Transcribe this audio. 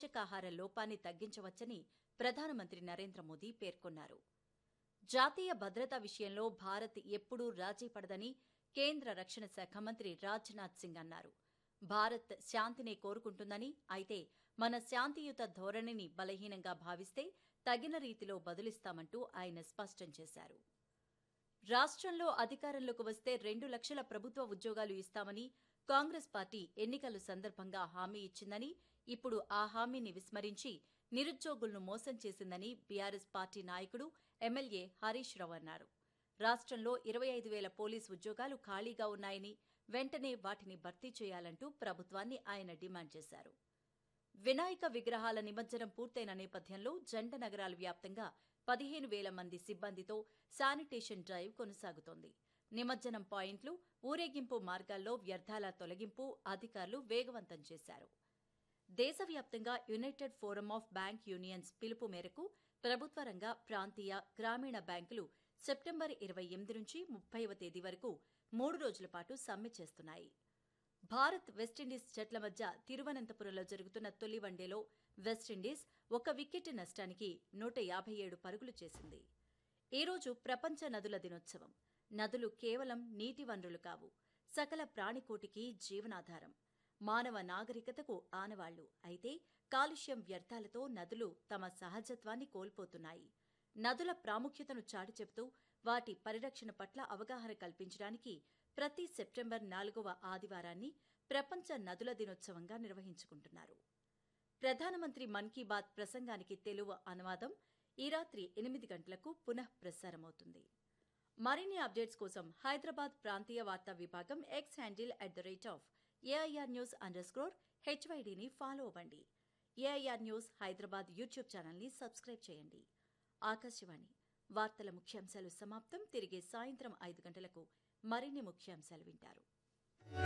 పోషకాహార లోపాన్ని తగ్గించవచ్చని ప్రధానమంత్రి నరేంద్ర మోదీ పేర్కొన్నారు. జాతీయ భద్రతా విషయంలో భారత్ ఎప్పుడూ రాజీ పడదని కేంద్ర రక్షణ శాఖ మంత్రి రాజ్నాథ్ సింగ్ అన్నారు. భారత్ శాంతినే కోరుకుంటుందని, అయితే మన శాంతియుత ధోరణిని బలహీనంగా భావిస్తే తగిన రీతిలో బదులిస్తామంటూ ఆయన స్పష్టం చేశారు. రాష్ట్రంలో అధికారంలోకి వస్తే 2 లక్షల ప్రభుత్వ ఉద్యోగాలు ఇస్తామని కాంగ్రెస్ పార్టీ ఎన్నికల సందర్భంగా హామీ ఇచ్చిందని, ఇప్పుడు ఆ హామీని విస్మరించి నిరుద్యోగులను మోసం చేసిందని బీఆర్ఎస్ పార్టీ నాయకుడు ఎమ్మెల్యే హరీష్ రావు అన్నారు. రాష్ట్రంలో 25,000 పోలీసు ఉద్యోగాలు ఖాళీగా ఉన్నాయని, వెంటనే వాటిని భర్తీ చేయాలంటూ ప్రభుత్వాన్ని ఆయన డిమాండ్ చేశారు. వినాయక విగ్రహాల నిమజ్జనం పూర్తయిన నేపథ్యంలో జంట నగరాల వ్యాప్తంగా 15,000 మంది సిబ్బందితో శానిటేషన్ డ్రైవ్ కొనసాగుతోంది. నిమజ్జనం పాయింట్లు, ఊరేగింపు మార్గాల్లో వ్యర్థాల తొలగింపు అధికారులు వేగవంతం చేశారు. దేశవ్యాప్తంగా United forum of bank unions పిలుపు మేరకు ప్రభుత్వ రంగ, ప్రాంతీయ, గ్రామీణ బ్యాంకులు సెప్టెంబర్ 28 నుంచి 30వ తేదీ వరకు 3 రోజుల పాటు సమ్మె చేస్తున్నాయి. భారత్ వెస్టిండీస్ జట్ల మధ్య తిరువనంతపురంలో జరుగుతున్న తొలి వన్డేలో వెస్టిండీస్ 1 వికెట్ నష్టానికి 157 పరుగులు చేసింది. ఈ రోజు ప్రపంచ నదుల దినోత్సవం. నదులు కేవలం నీటి వనరులు కావు, సకల ప్రాణికోటికి జీవనాధారం, మానవ నాగరికతకు ఆనవాళ్లు. అయితే కాలుష్యం, వ్యర్థాలతో నదులు తమ సహజత్వాన్ని కోల్పోతున్నాయి. నదుల ప్రాముఖ్యతను చాటి చెబుతూ వాటి పరిరక్షణ పట్ల అవగాహన కల్పించడానికి ప్రతి సెప్టెంబర్ 4వ ఆదివారాన్ని ప్రపంచ నదుల దినోత్సవంగా నిర్వహించుకుంటున్నారు. ప్రధానమంత్రి మన్ కీ బాత్ ప్రసంగానికి తెలుగు అనువాదం ఈ రాత్రి 8 గంటలకు పునః ప్రసారమవుతుంది. మరిన్ని అప్డేట్స్ కోసం హైదరాబాద్ ప్రాంతీయ వార్తా విభాగం ఎక్స్ హ్యాండిల్ @AIR_News_HYDని ఫాలో అవ్వండి. ఏఐఆర్ న్యూస్ హైదరాబాద్ యూట్యూబ్ ఛానల్ని సబ్స్క్రైబ్ చేయండి. ఆకాశవాణి వార్తల ముఖ్యాంశాలు సమాప్తం. తిరిగి సాయంత్రం 5 గంటలకు మరిన్ని ముఖ్యాంశాలు వింటారు.